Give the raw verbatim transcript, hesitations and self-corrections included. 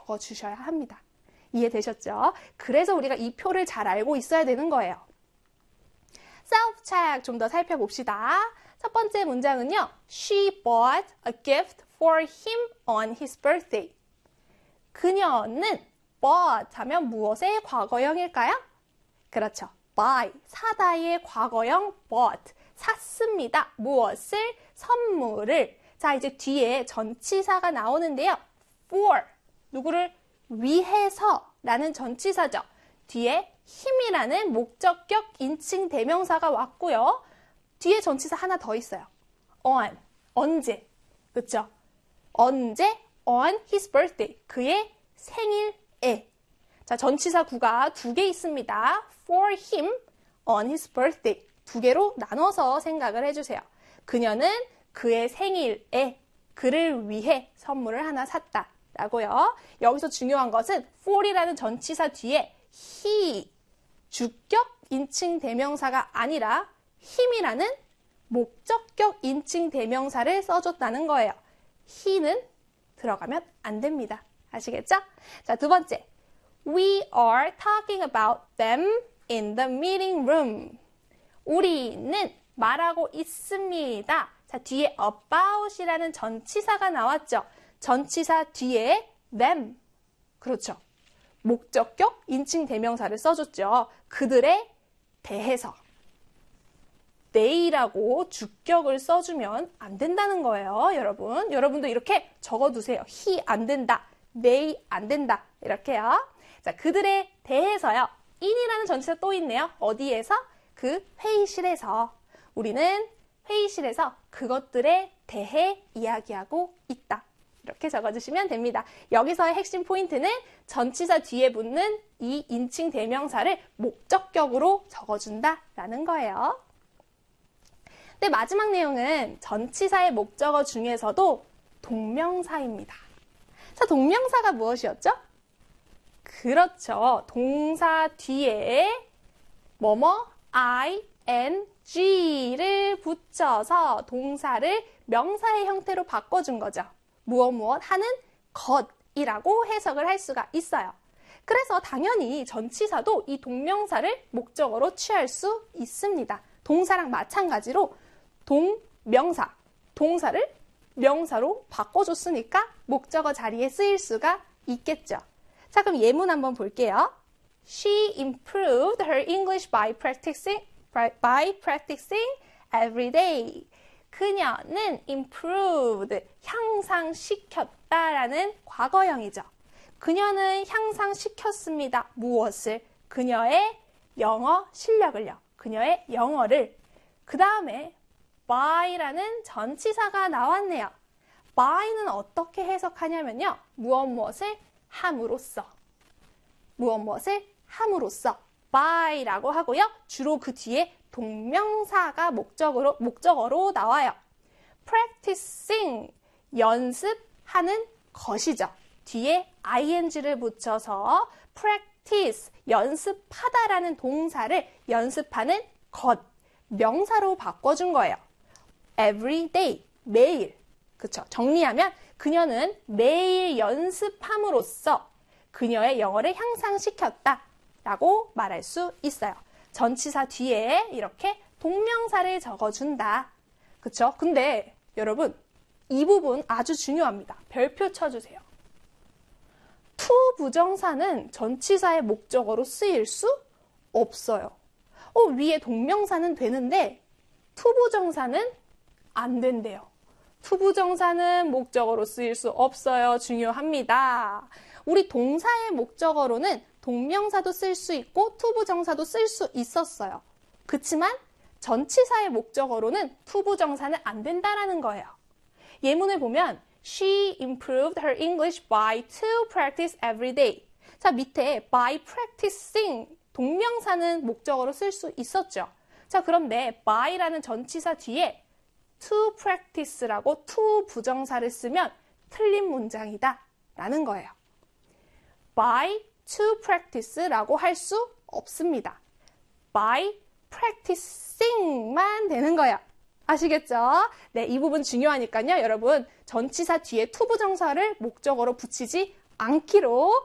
적어주셔야 합니다. 이해되셨죠? 그래서 우리가 이 표를 잘 알고 있어야 되는 거예요. self-check 좀 더 살펴봅시다. 첫 번째 문장은요. She bought a gift for him on his birthday. 그녀는 bought 하면 무엇의 과거형일까요? 그렇죠. buy, 사다의 과거형 bought, 샀습니다. 무엇을? 선물을. 자, 이제 뒤에 전치사가 나오는데요. for, 누구를? 위해서 라는 전치사죠. 뒤에 힘이라는 목적격 인칭 대명사가 왔고요. 뒤에 전치사 하나 더 있어요. on, 언제. 그쵸? 언제? on his birthday. 그의 생일에. 자, 전치사 구가 두 개 있습니다. for him on his birthday. 두 개로 나눠서 생각을 해주세요. 그녀는 그의 생일에 그를 위해 선물을 하나 샀다. 라고요. 여기서 중요한 것은 for이라는 전치사 뒤에 he, 주격 인칭 대명사가 아니라 힘이라는 목적격 인칭 대명사를 써줬다는 거예요. he는 들어가면 안 됩니다. 아시겠죠? 자, 두 번째. We are talking about them in the meeting room. 우리는 말하고 있습니다. 자, 뒤에 about이라는 전치사가 나왔죠. 전치사 뒤에 them. 그렇죠. 목적격 인칭 대명사를 써줬죠. 그들에 대해서. they라고 주격을 써주면 안 된다는 거예요, 여러분. 여러분도 이렇게 적어두세요. he 안 된다. they 안 된다. 이렇게요. 자, 그들에 대해서요. in이라는 전치사 또 있네요. 어디에서? 그 회의실에서. 우리는 회의실에서 그것들에 대해 이야기하고 있다. 이렇게 적어주시면 됩니다. 여기서의 핵심 포인트는 전치사 뒤에 붙는 이 인칭 대명사를 목적격으로 적어준다라는 거예요. 네, 마지막 내용은 전치사의 목적어 중에서도 동명사입니다. 자, 동명사가 무엇이었죠? 그렇죠. 동사 뒤에 뭐뭐 ing를 붙여서 동사를 명사의 형태로 바꿔준 거죠. 무엇 무엇 하는 것이라고 해석을 할 수가 있어요. 그래서 당연히 전치사도 이 동명사를 목적어로 취할 수 있습니다. 동사랑 마찬가지로 동명사, 동사를 명사로 바꿔줬으니까 목적어 자리에 쓰일 수가 있겠죠. 자, 그럼 예문 한번 볼게요. She improved her English by practicing, by practicing every day. 그녀는 improved, 향상시켰다라는 과거형이죠. 그녀는 향상시켰습니다. 무엇을? 그녀의 영어 실력을요. 그녀의 영어를. 그 다음에 by라는 전치사가 나왔네요. by는 어떻게 해석하냐면요. 무엇 무엇을 함으로써. 무엇 무엇을 함으로써. by라고 하고요. 주로 그 뒤에 동명사가 목적으로, 목적어로 나와요. practicing, 연습하는 것이죠. 뒤에 ing를 붙여서 practice, 연습하다라는 동사를 연습하는 것, 명사로 바꿔준 거예요. every day, 매일. 그쵸? 정리하면 그녀는 매일 연습함으로써 그녀의 영어를 향상시켰다 라고 말할 수 있어요. 전치사 뒤에 이렇게 동명사를 적어준다. 그쵸? 근데 여러분, 이 부분 아주 중요합니다. 별표 쳐주세요. to 부정사는 전치사의 목적어로 쓰일 수 없어요. 어, 위에 동명사는 되는데 to 부정사는 안 된대요. to 부정사는 목적어로 쓰일 수 없어요. 중요합니다. 우리 동사의 목적어로는 동명사도 쓸 수 있고 to 부정사도 쓸 수 있었어요. 그치만 전치사의 목적어로는 to 부정사는 안 된다라는 거예요. 예문을 보면 She improved her English by to practice every day. 자, 밑에 by practicing 동명사는 목적어로 쓸 수 있었죠. 자, 그런데 by라는 전치사 뒤에 to practice라고 to 부정사를 쓰면 틀린 문장이다 라는 거예요. by to practice라고 할 수 없습니다. by practicing만 되는 거예요. 아시겠죠? 네, 이 부분 중요하니까요. 여러분, 전치사 뒤에 to 부정사를 목적어로 붙이지 않기로